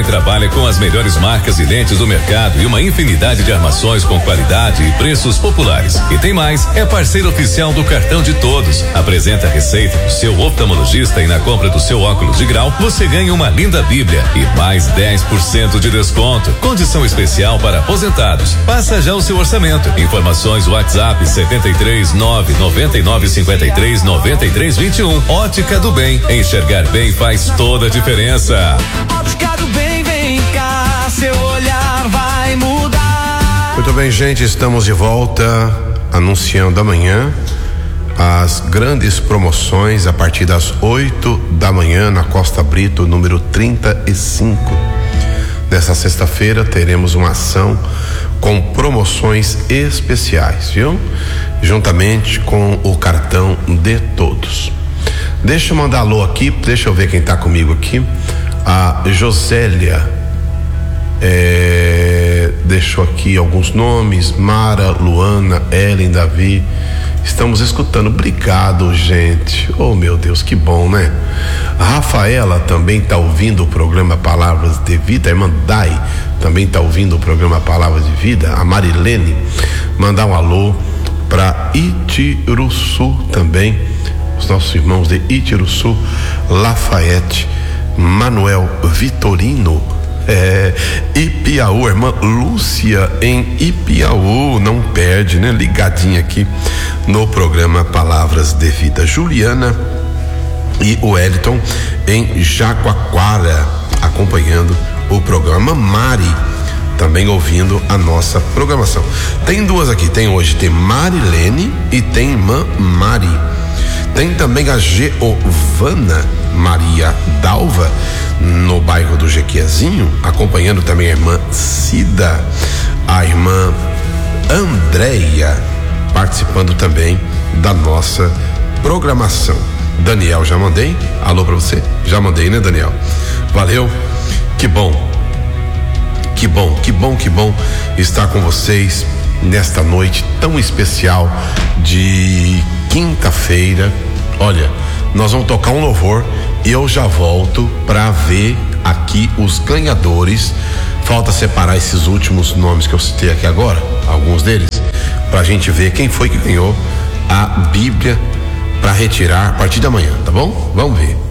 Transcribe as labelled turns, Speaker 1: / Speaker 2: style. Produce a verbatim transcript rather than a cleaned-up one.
Speaker 1: também trabalha com as melhores marcas e lentes do mercado e uma infinidade de armações com qualidade e preços populares. E tem mais, é parceiro oficial do Cartão de Todos. Apresenta a receita do seu oftalmologista e na compra do seu óculos de grau, você ganha uma linda bíblia e mais dez por cento de desconto. Condição especial para aposentados. Faça já o seu orçamento. Informações WhatsApp setenta e três nove noventa e nove cinquenta e três noventa e três vinte e um. Ótica do Bem. Enxergar bem faz toda a diferença.
Speaker 2: Ótica do Bem, vem cá, seu olhar vai mudar.
Speaker 3: Muito bem, gente, estamos de volta anunciando amanhã as grandes promoções a partir das oito da manhã na Costa Brito, número trinta e cinco. Nessa sexta-feira teremos uma ação com promoções especiais, viu? Juntamente com o Cartão de Todos. Deixa eu mandar alô aqui, deixa eu ver quem tá comigo aqui. A Josélia é, deixou aqui alguns nomes: Mara, Luana, Ellen, Davi. Estamos escutando, obrigado, gente. Oh, meu Deus, que bom, né? A Rafaela também tá ouvindo o programa Palavras de Vida. A irmã Dai também tá ouvindo o programa Palavras de Vida. A Marilene, mandar um alô para Itiruçu também, os nossos irmãos de Itiruçu, Lafayette, Manuel Vitorino, é, Ipiaú, irmã Lúcia em Ipiaú, não perde, né? Ligadinha aqui no programa Palavras de Vida. Juliana e o Wellington em Jaguaquara, acompanhando o programa. Mari também ouvindo a nossa programação. Tem duas aqui, tem hoje, tem Marilene e tem irmã Mari. Tem também a Giovana Maria Dalva no bairro do Jequiazinho, acompanhando também a irmã Cida, a irmã Andréia, participando também da nossa programação. Daniel, já mandei? Alô pra você? Já mandei, né, Daniel? Valeu, que bom, que bom, que bom, que bom estar com vocês nesta noite tão especial de quinta-feira. Olha, nós vamos tocar um louvor e eu já volto para ver aqui os ganhadores. Falta separar esses últimos nomes que eu citei aqui agora, alguns deles, pra gente ver quem foi que ganhou a Bíblia para retirar a partir da manhã, tá bom? Vamos ver.